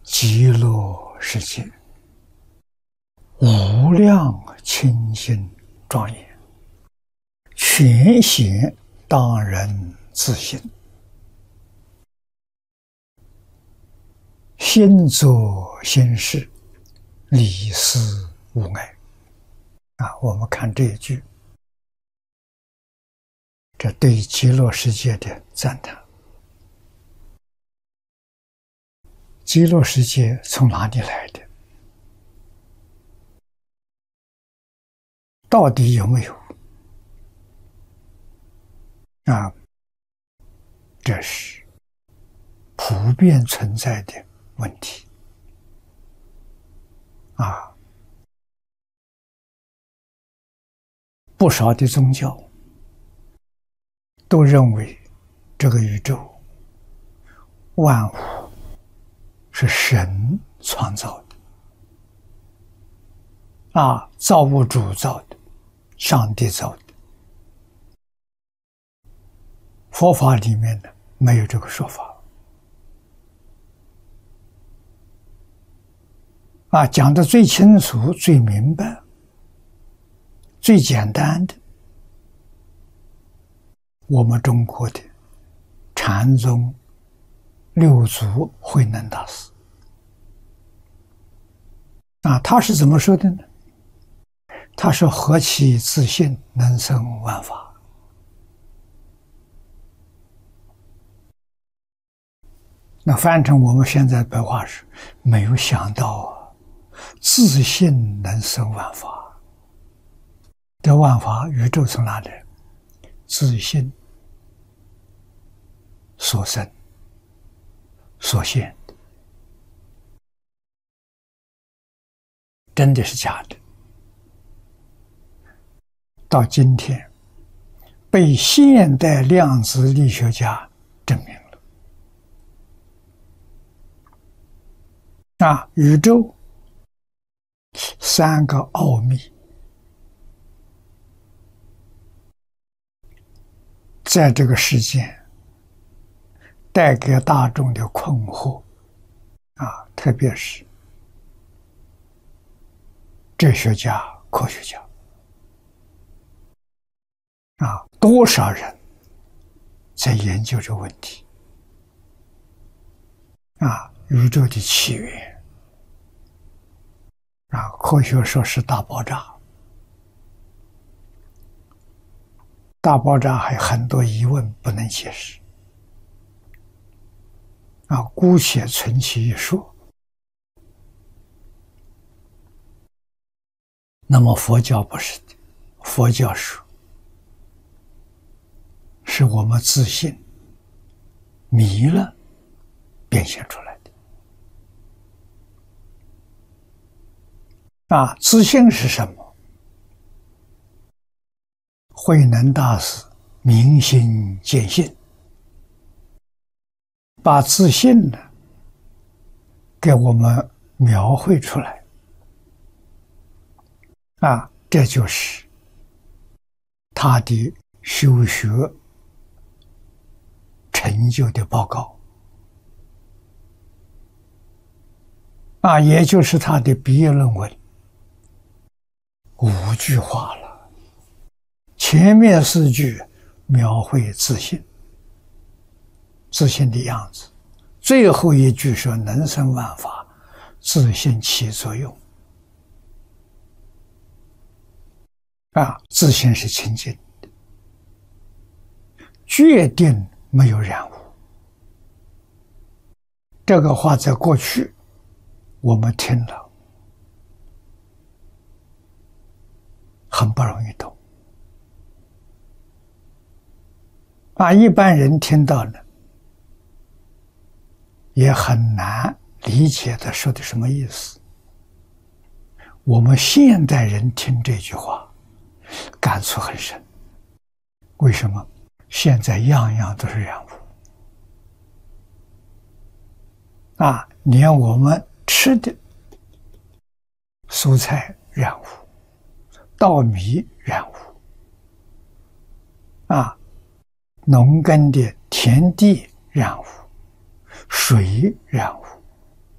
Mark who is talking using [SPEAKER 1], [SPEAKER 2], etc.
[SPEAKER 1] 极乐世界，无量清净庄严，全显当人自性，心作心事，理思无碍。我们看这一句，这对极乐世界的赞叹。极乐世界从哪里来的？到底有没有？这是普遍存在的问题。不少的宗教都认为这个宇宙万物是神创造的，造物主造的，上帝造的。佛法里面呢，没有这个说法。讲得最清楚、最明白、最简单的，我们中国的禅宗六祖慧能大师。他是怎么说的呢？他说：“何其自性，能生万法。”那翻成我们现在白话是：没有想到自性能生万法。这万法宇宙从哪里？自性所生所现的，真的是假的？到今天被现代量子力学家证明了。宇宙三个奥秘，在这个世间带给大众的困惑，特别是哲学家、科学家，多少人在研究这个问题，宇宙的起源，科学说是大爆炸，大爆炸还有很多疑问不能解释，姑且存其一说。那么佛教不是的，佛教说是我们自信迷了变现出来的。自信是什么？慧能大师明心见性，把自信呢给我们描绘出来。这就是他的修学成就的报告，也就是他的毕业论文5句话了。前面4句描绘自信，自信的样子，最后一句说能生万法，自信起作用。自信是清净的，决定没有染污。这个话在过去我们听了很不容易懂，一般人听到呢也很难理解他说的什么意思。我们现代人听这句话感触很深。为什么？现在样样都是染污，连我们吃的蔬菜染污，稻米染污，农耕的田地染污，水染污，